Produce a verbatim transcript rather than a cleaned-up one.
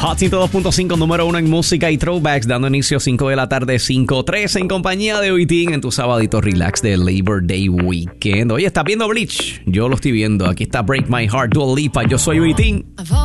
Hot ciento dos punto cinco, número uno en música y throwbacks, dando inicio a cinco de la tarde, cinco tres, en compañía de Uitin en tu sabadito relax de Labor Day Weekend. Oye, ¿estás viendo Bleach? Yo lo estoy viendo. Aquí está Break My Heart, Dua Lipa. Yo soy Uitin.